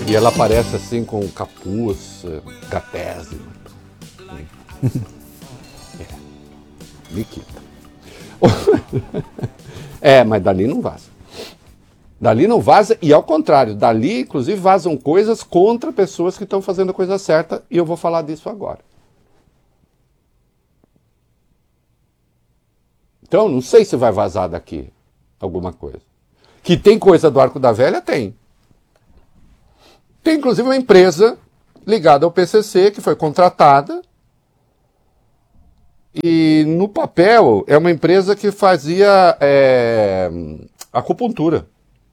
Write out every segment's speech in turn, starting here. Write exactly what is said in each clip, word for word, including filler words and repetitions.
E ela aparece assim com capuz, gatese. É. Nikita. É, mas dali não vaza. Dali não vaza, e ao contrário, dali inclusive vazam coisas contra pessoas que estão fazendo a coisa certa, e eu vou falar disso agora. Então, não sei se vai vazar daqui alguma coisa. Que tem coisa do Arco da Velha? Tem. Tem inclusive uma empresa ligada ao P C C que foi contratada, e no papel é uma empresa que fazia é, acupuntura.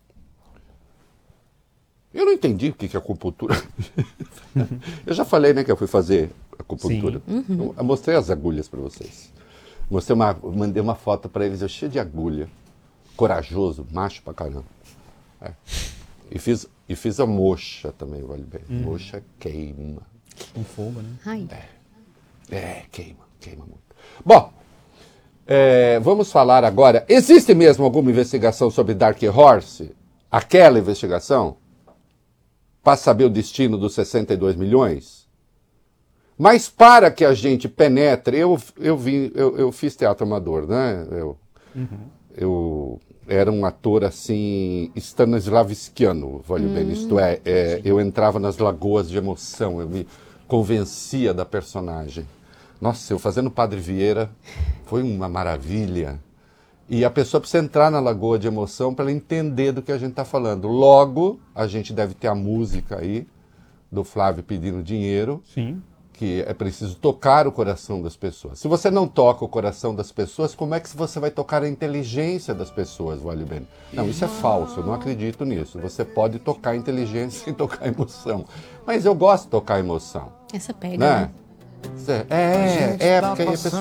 Eu não entendi o que é acupuntura. Eu já falei, né, que eu fui fazer acupuntura. Uhum. Eu mostrei as agulhas para vocês. Mostrei uma, mandei uma foto para eles, eu cheio de agulha. Corajoso, macho pra caramba. É. E, fiz, e fiz a moxa também, vale bem. Uhum. Moxa queima. Com fogo, né? Ai. É, é queima, queima muito. Bom, é, vamos falar agora. Existe mesmo alguma investigação sobre Dark Horse? Aquela investigação? Para saber o destino dos sessenta e dois milhões? Mas para que a gente penetre, eu, eu, vim, eu, eu fiz teatro amador, né? Eu, uhum. eu era um ator assim, stanislavskiano, vale hum, bem. Isto é, é, eu entrava nas lagoas de emoção, eu me convencia da personagem. Nossa, eu fazendo Padre Vieira foi uma maravilha. E a pessoa precisa entrar na lagoa de emoção para ela entender do que a gente está falando. Logo, a gente deve ter a música aí, do Flávio pedindo dinheiro. Sim. Que é preciso tocar o coração das pessoas. Se você não toca o coração das pessoas, como é que você vai tocar a inteligência das pessoas, vale bem? Não, isso é falso, eu não acredito nisso. Você pode tocar a inteligência sem tocar a emoção. Mas eu gosto de tocar a emoção. Essa pega, né? né? É, é, porque aí a pessoa